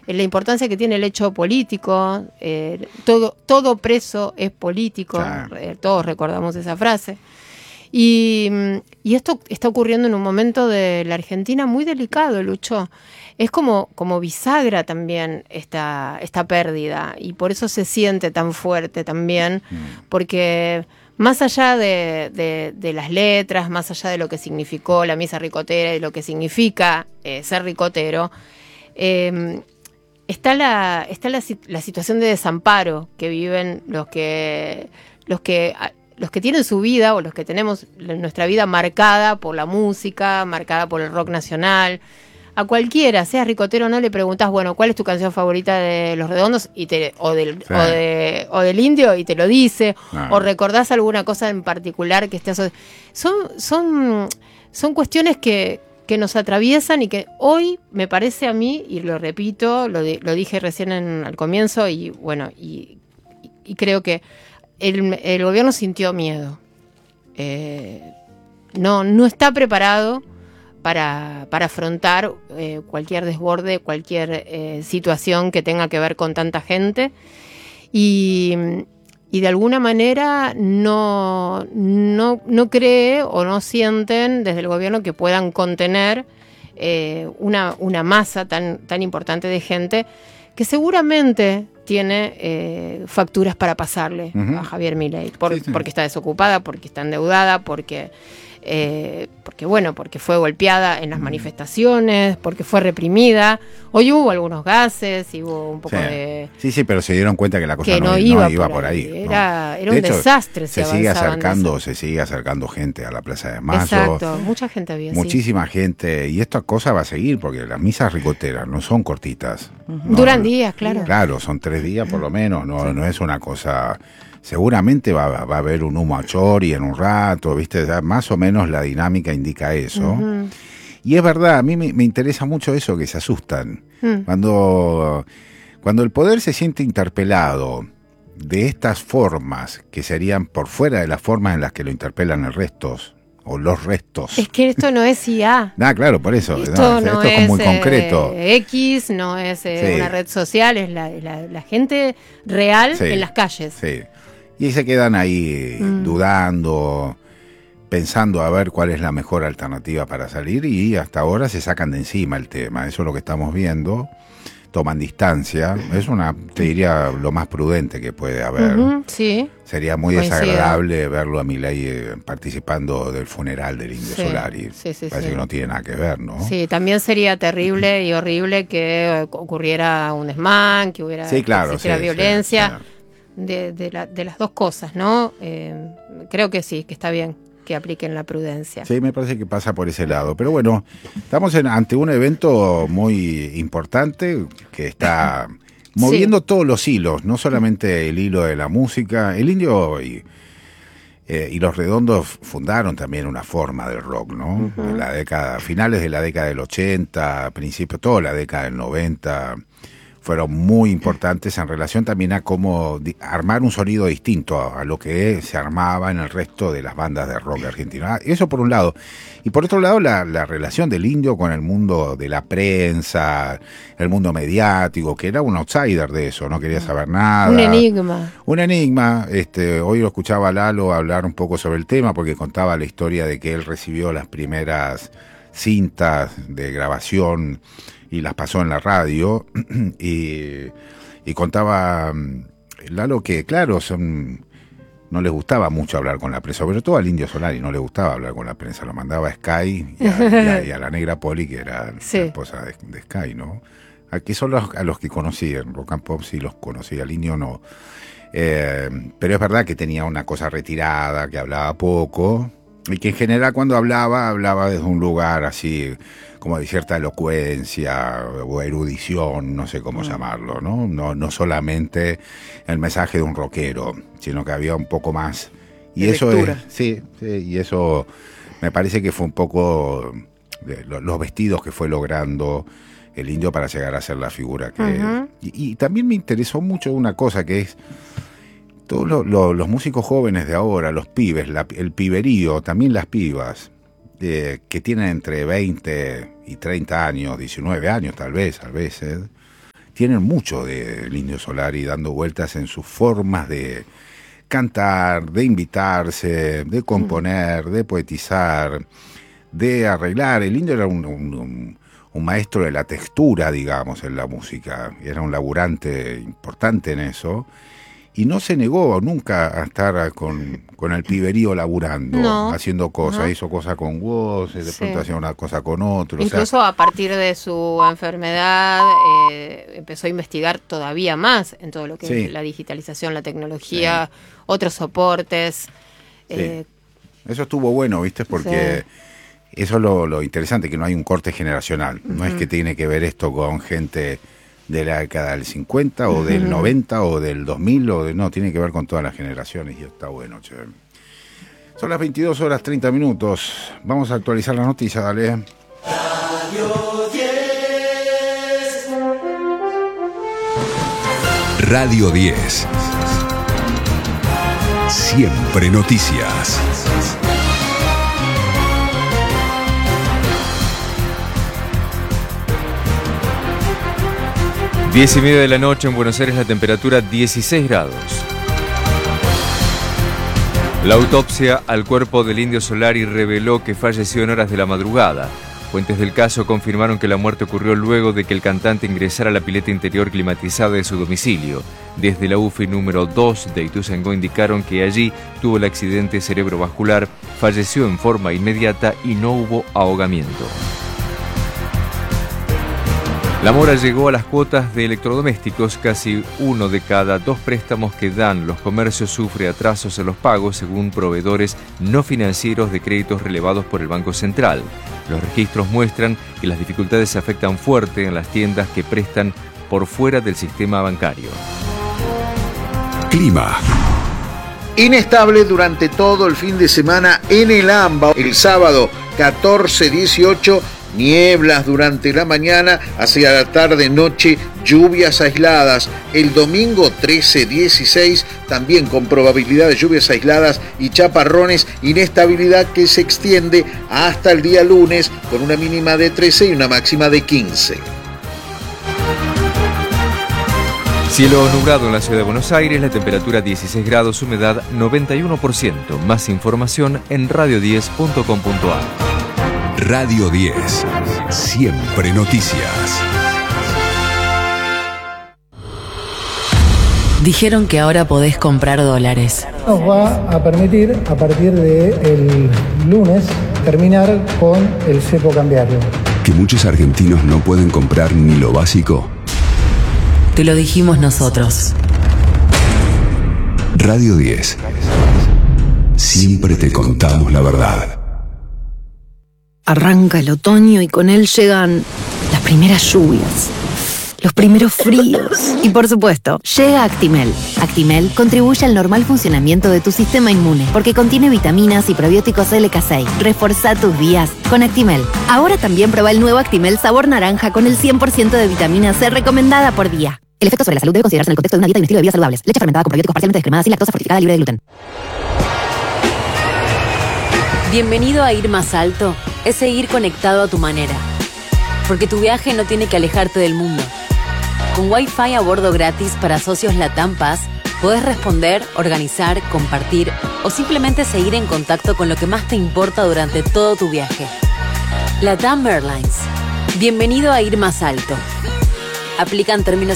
la importancia que tiene el hecho político. Todo preso es político, claro. Todos recordamos esa frase. Y esto está ocurriendo en un momento de la Argentina muy delicado, Lucho. Es como bisagra también esta pérdida, y por eso se siente tan fuerte también, porque más allá de las letras, más allá de lo que significó la misa ricotera y lo que significa ser ricotero, está la situación de desamparo que viven los que tienen su vida, o los que tenemos nuestra vida marcada por la música, marcada por el rock nacional. A cualquiera, seas ricotero o no, le preguntás, bueno, ¿cuál es tu canción favorita de Los Redondos? O del Indio, y te lo dice. O recordás alguna cosa en particular que esté son cuestiones que nos atraviesan, y que hoy me parece a mí, y lo repito, lo dije recién al comienzo, y bueno, y creo que el gobierno sintió miedo. No está preparado para afrontar cualquier desborde, cualquier situación que tenga que ver con tanta gente, y de alguna manera no cree o no sienten desde el gobierno que puedan contener una masa tan importante de gente que seguramente tiene facturas para pasarle a Javier Milei, porque está desocupada, porque está endeudada, porque fue golpeada en las manifestaciones, porque fue reprimida. Hoy hubo algunos gases y hubo un poco de... Sí, pero se dieron cuenta que la cosa no iba por ahí. Era un desastre. Se sigue acercando gente a la Plaza de Mayo. Exacto, mucha gente había. Muchísima gente, y esta cosa va a seguir, porque las misas ricoteras no son cortitas. Duran días, claro. Claro, son 3 días por lo menos, no es una cosa... Seguramente va a haber un humo a chori en un rato, ¿viste? Ya más o menos la dinámica indica eso. Y es verdad, a mí me interesa mucho eso, que se asustan. Cuando el poder se siente interpelado de estas formas, que serían por fuera de las formas en las que lo interpelan el resto, o los restos. Es que esto no es IA. Claro, por eso. Esto es muy concreto. X, no es una red social, es la gente real en las calles. Sí. Y se quedan ahí dudando, pensando a ver cuál es la mejor alternativa para salir, y hasta ahora se sacan de encima el tema. Eso es lo que estamos viendo. Toman distancia. Es te diría, lo más prudente que puede haber. Sí. Sería muy desagradable verlo a Milei participando del funeral del Indio Solari. Parece que no tiene nada que ver, ¿no? Sí, también sería terrible y horrible que ocurriera un desmán, que hubiera existiera violencia. Claro. De las dos cosas, ¿no? Creo que sí, que está bien que apliquen la prudencia. Sí, me parece que pasa por ese lado. Pero bueno, estamos ante un evento muy importante que está moviendo todos los hilos, no solamente el hilo de la música. El Indio y Los Redondos fundaron también una forma del rock, ¿no? En la década, finales de la década del 80, principios, toda la década del 90... fueron muy importantes en relación también a cómo armar un sonido distinto a lo que se armaba en el resto de las bandas de rock argentino. Eso por un lado. Y por otro lado, la relación del Indio con el mundo de la prensa, el mundo mediático, que era un outsider de eso, no quería saber nada. Un enigma. Hoy lo escuchaba a Lalo hablar un poco sobre el tema, porque contaba la historia de que él recibió las primeras cintas de grabación y las pasó en la radio, y contaba Lalo que, claro, no les gustaba mucho hablar con la prensa, sobre todo al Indio Solari no le gustaba hablar con la prensa, lo mandaba a Sky y a la negra Poli, que era la esposa de Sky, ¿no? Aquí son a los que conocí, en Rock and Pop sí los conocí, al Indio no. Pero es verdad que tenía una cosa retirada, que hablaba poco, y que en general cuando hablaba desde un lugar así, como de cierta elocuencia o erudición, no sé cómo llamarlo, ¿no? No solamente el mensaje de un rockero, sino que había un poco más. Y eso y eso me parece que fue un poco los vestidos que fue logrando el Indio para llegar a ser la figura que y también me interesó mucho una cosa, que es todos los músicos jóvenes de ahora, los pibes, el piberío, también las pibas, que tienen entre 20 y 30 años, 19 años tal vez, a veces, tienen mucho del Indio Solari dando vueltas en sus formas de cantar, de invitarse, de componer, de poetizar, de arreglar. El Indio era un maestro de la textura, digamos, en la música. Era un laburante importante en eso. Y no se negó nunca a estar con el piberío laburando, haciendo cosas. Hizo cosas con Woz, de pronto hacía una cosa con otro. Incluso a partir de su enfermedad empezó a investigar todavía más en todo lo que es la digitalización, la tecnología, otros soportes. Eso estuvo bueno, ¿viste? Porque eso es lo interesante, que no hay un corte generacional. No es que tiene que ver esto con gente de la década del 50 o del 90 o del 2000 no, tiene que ver con todas las generaciones y está bueno, che. Son las 22:30. Vamos a actualizar la noticia, dale. Radio 10. Radio 10. Siempre noticias. 10:30 de la noche en Buenos Aires, la temperatura 16 grados. La autopsia al cuerpo del Indio Solari reveló que falleció en horas de la madrugada. Fuentes del caso confirmaron que la muerte ocurrió luego de que el cantante ingresara a la pileta interior climatizada de su domicilio. Desde la UFI número 2 de Ituzaingó indicaron que allí tuvo el accidente cerebrovascular, falleció en forma inmediata y no hubo ahogamiento. La mora llegó a las cuotas de electrodomésticos. Casi 1 de cada 2 préstamos que dan los comercios sufre atrasos en los pagos, según proveedores no financieros de créditos relevados por el Banco Central. Los registros muestran que las dificultades afectan fuerte en las tiendas que prestan por fuera del sistema bancario. Clima. Inestable durante todo el fin de semana en el AMBA. El sábado 14-18, nieblas durante la mañana, hacia la tarde-noche, lluvias aisladas. El domingo 13-16, también con probabilidad de lluvias aisladas y chaparrones, inestabilidad que se extiende hasta el día lunes, con una mínima de 13 y una máxima de 15. Cielo nublado en la ciudad de Buenos Aires, la temperatura 16 grados, humedad 91%. Más información en radio10.com.ar. Radio 10. Siempre noticias. Dijeron que ahora podés comprar dólares. Nos va a permitir, a partir del lunes, terminar con el cepo cambiario. Que muchos argentinos no pueden comprar ni lo básico. Te lo dijimos nosotros. Radio 10. Siempre te contamos la verdad. Arranca el otoño y con él llegan las primeras lluvias, los primeros fríos y, por supuesto, llega Actimel. Actimel contribuye al normal funcionamiento de tu sistema inmune porque contiene vitaminas y probióticos LK6. Reforzá tus días con Actimel. Ahora también prueba el nuevo Actimel sabor naranja con el 100% de vitamina C recomendada por día. El efecto sobre la salud debe considerarse en el contexto de una dieta y un estilo de vida saludables. Leche fermentada con probióticos parcialmente descremada, sin lactosa, fortificada, libre de gluten. Bienvenido a Ir Más Alto es seguir conectado a tu manera, porque tu viaje no tiene que alejarte del mundo. Con Wi-Fi a bordo gratis para socios LATAM Pass, podés responder, organizar, compartir o simplemente seguir en contacto con lo que más te importa durante todo tu viaje. LATAM Airlines. Bienvenido a Ir Más Alto. Aplican términos